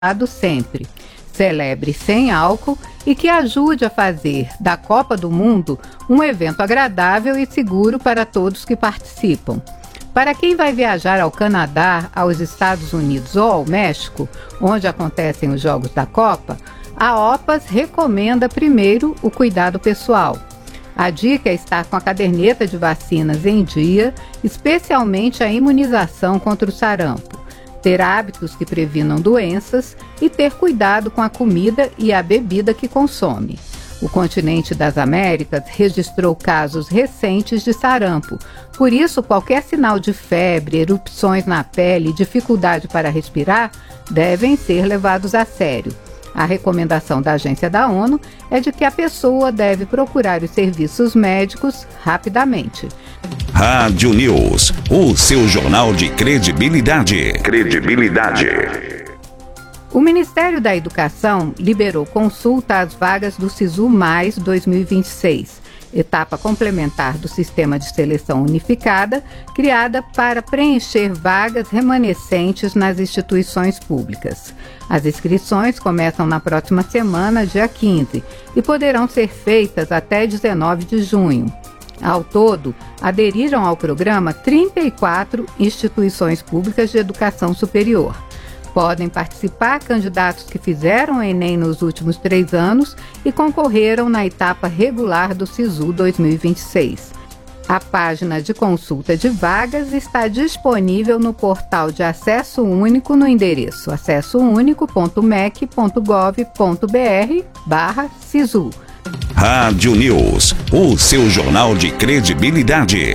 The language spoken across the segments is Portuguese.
sempre, celebre sem álcool e que ajude a fazer da Copa do Mundo um evento agradável e seguro para todos que participam. Para quem vai viajar ao Canadá, aos Estados Unidos ou ao México, onde acontecem os Jogos da Copa, a OPAS recomenda primeiro o cuidado pessoal. A dica é estar com a caderneta de vacinas em dia, especialmente a imunização contra o sarampo, ter hábitos que previnam doenças e ter cuidado com a comida e a bebida que consome. O continente das Américas registrou casos recentes de sarampo. Por isso, qualquer sinal de febre, erupções na pele e dificuldade para respirar devem ser levados a sério. A recomendação da Agência da ONU é de que a pessoa deve procurar os serviços médicos rapidamente. Rádio News, o seu jornal de credibilidade. O Ministério da Educação liberou consulta às vagas do SISU Mais 2026, etapa complementar do Sistema de Seleção Unificada, criada para preencher vagas remanescentes nas instituições públicas. As inscrições começam na próxima semana, dia 15, e poderão ser feitas até 19 de junho. Ao todo, aderiram ao programa 34 instituições públicas de educação superior. Podem participar candidatos que fizeram o Enem nos últimos 3 anos e concorreram na etapa regular do SISU 2026. A página de consulta de vagas está disponível no portal de Acesso Único no endereço acessounico.mec.gov.br/SISU. Rádio News, o seu jornal de credibilidade.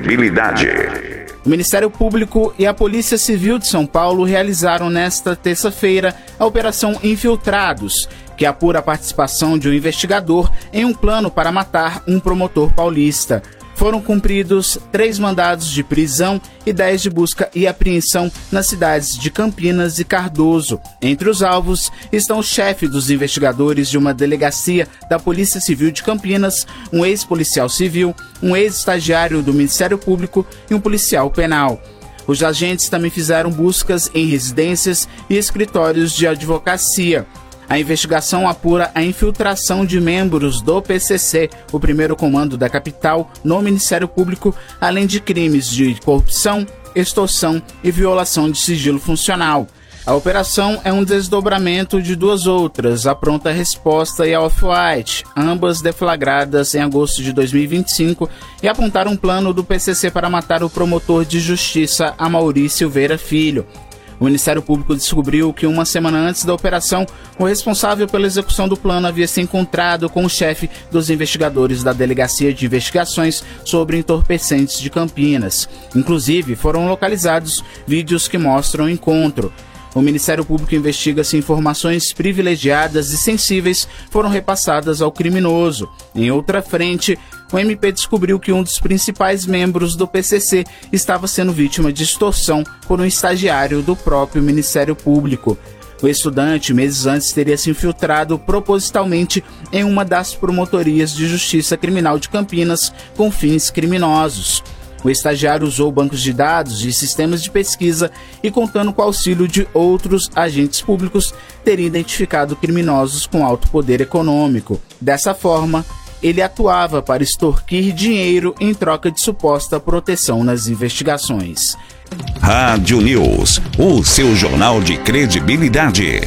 O Ministério Público e a Polícia Civil de São Paulo realizaram nesta terça-feira a Operação Infiltrados, que apura a participação de um investigador em um plano para matar um promotor paulista. Foram cumpridos 3 mandados de prisão e 10 de busca e apreensão nas cidades de Campinas e Cardoso. Entre os alvos estão o chefe dos investigadores de uma delegacia da Polícia Civil de Campinas, um ex-policial civil, um ex-estagiário do Ministério Público e um policial penal. Os agentes também fizeram buscas em residências e escritórios de advocacia. A investigação apura a infiltração de membros do PCC, o primeiro comando da capital, no Ministério Público, além de crimes de corrupção, extorsão e violação de sigilo funcional. A operação é um desdobramento de 2 outras, a Pronta Resposta e a Off-White, ambas deflagradas em agosto de 2025 e apontaram um plano do PCC para matar o promotor de justiça Amaury Silveira Filho. O Ministério Público descobriu que 1 semana antes da operação, o responsável pela execução do plano havia se encontrado com o chefe dos investigadores da Delegacia de Investigações sobre Entorpecentes de Campinas. Inclusive, foram localizados vídeos que mostram o encontro. O Ministério Público investiga se informações privilegiadas e sensíveis foram repassadas ao criminoso. Em outra frente, o MP descobriu que um dos principais membros do PCC estava sendo vítima de extorsão por um estagiário do próprio Ministério Público. O estudante, meses antes, teria se infiltrado propositalmente em uma das promotorias de justiça criminal de Campinas com fins criminosos. O estagiário usou bancos de dados e sistemas de pesquisa e, contando com o auxílio de outros agentes públicos, teria identificado criminosos com alto poder econômico. Dessa forma, ele atuava para extorquir dinheiro em troca de suposta proteção nas investigações. Rádio News, o seu jornal de credibilidade.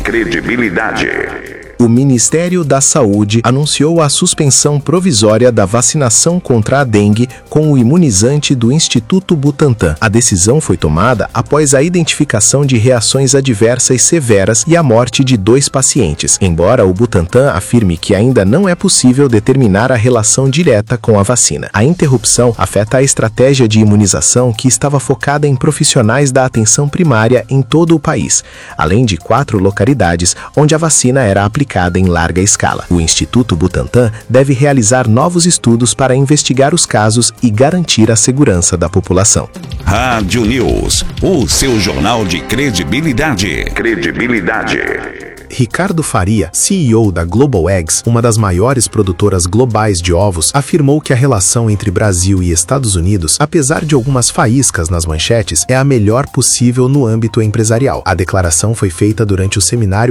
O Ministério da Saúde anunciou a suspensão provisória da vacinação contra a dengue com o imunizante do Instituto Butantan. A decisão foi tomada após a identificação de reações adversas severas e a morte de 2 pacientes, embora o Butantan afirme que ainda não é possível determinar a relação direta com a vacina. A interrupção afeta a estratégia de imunização que estava focada em profissionais da atenção primária em todo o país, além de 4 localidades onde a vacina era aplicada aplicada em larga escala. O Instituto Butantan deve realizar novos estudos para investigar os casos e garantir a segurança da população. Rádio News, o seu jornal de credibilidade. Ricardo Faria, CEO da Global Eggs, uma das maiores produtoras globais de ovos, afirmou que a relação entre Brasil e Estados Unidos, apesar de algumas faíscas nas manchetes, é a melhor possível no âmbito empresarial. A declaração foi feita durante o seminário